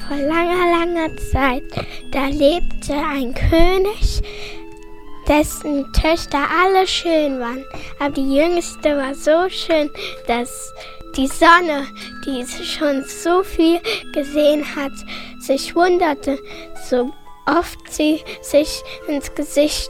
vor langer, langer Zeit, da lebte ein König, dessen Töchter alle schön waren. Aber die jüngste war so schön, dass die Sonne, die schon so viel gesehen hat, sich wunderte, so oft sie ins Gesicht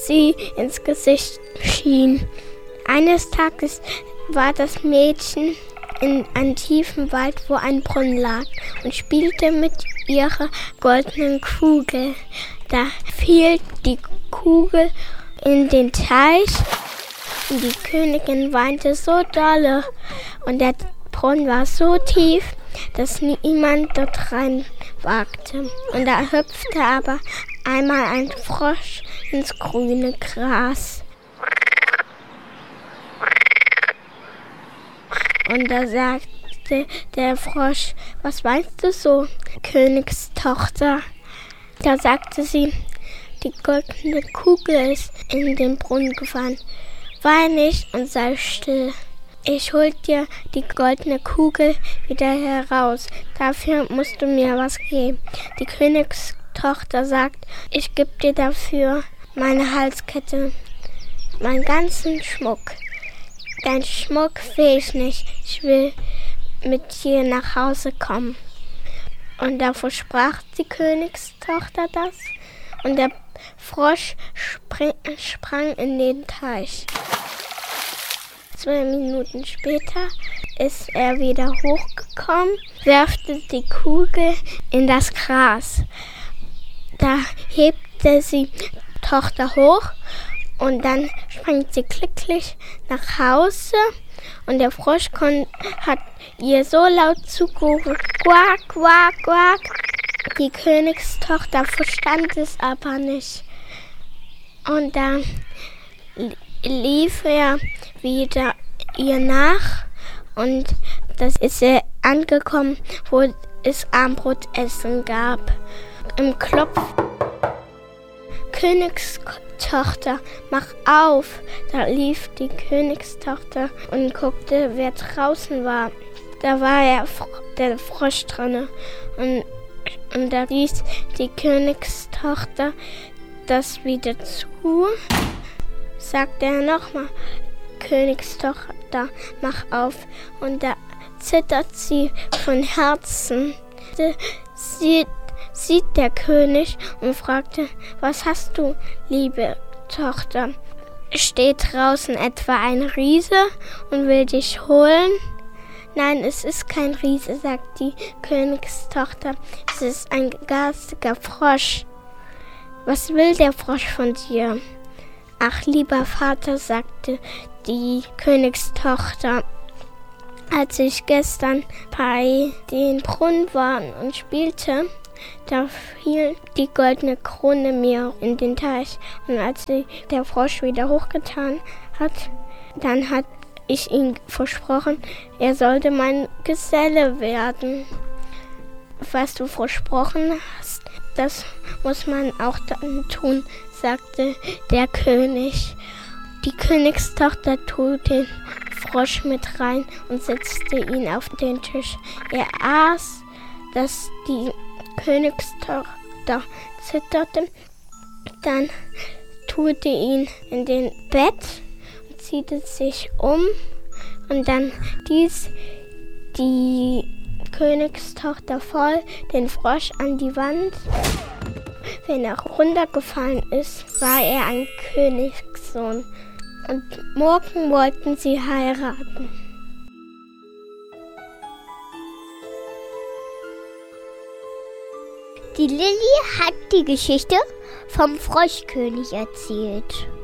schien. Eines Tages war das Mädchen in einem tiefen Wald, wo ein Brunnen lag, und spielte mit ihrer goldenen Kugel. Da fiel die Kugel in den Teich und die Königin weinte so dolle und der Brunnen war so tief, dass niemand dort rein wagte. Und da hüpfte aber einmal ein Frosch ins grüne Gras. Und da sagte der Frosch: Was weinst du so, Königstochter? Da sagte sie: Die goldene Kugel ist in den Brunnen gefallen. Wein nicht und sei still. Ich hol dir die goldene Kugel wieder heraus. Dafür musst du mir was geben. Die Königstochter sagt: Ich gebe dir dafür meine Halskette, meinen ganzen Schmuck. Dein Schmuck will ich nicht. Ich will mit dir nach Hause kommen. Und da versprach die Königstochter das. Und der Frosch sprang in den Teich. 2 Minuten später ist er wieder hochgekommen, werfte die Kugel in das Gras. Da hebte sie die Tochter hoch und dann sprang sie glücklich nach Hause. Und der Frosch hat ihr so laut zugerufen: Quack, quack, quack. Die Königstochter verstand es aber nicht. Und dann lief er wieder ihr nach und das ist er angekommen, wo es Abendbrotessen gab. Im Klopf: Königstochter, mach auf! Da lief die Königstochter und guckte, wer draußen war. Da war der Frosch dran und da ließ die Königstochter das wieder zu. Sagte er nochmal: Königstochter, mach auf. Und da zittert sie von Herzen. Sieht der König und fragte: Was hast du, liebe Tochter? Steht draußen etwa ein Riese und will dich holen? Nein, es ist kein Riese, sagt die Königstochter. Es ist ein garstiger Frosch. Was will der Frosch von dir? Ach, lieber Vater, sagte die Königstochter, als ich gestern bei den Brunnen war und spielte, da fiel die goldene Krone mir in den Teich. Und als der Frosch wieder hochgetan hat, dann hat ich ihm versprochen, er sollte mein Geselle werden. Was du versprochen hast, das muss man auch dann tun, sagte der König. Die Königstochter tut den Frosch mit rein und setzte ihn auf den Tisch. Er aß, dass die Königstochter zitterte. Dann tut ihn in den Bett und zieht sich um. Und dann ließ die Königstochter voll den Frosch an die Wand. Wenn er runtergefallen ist, war er ein Königssohn. Und morgen wollten sie heiraten. Die Lilly hat die Geschichte vom Froschkönig erzählt.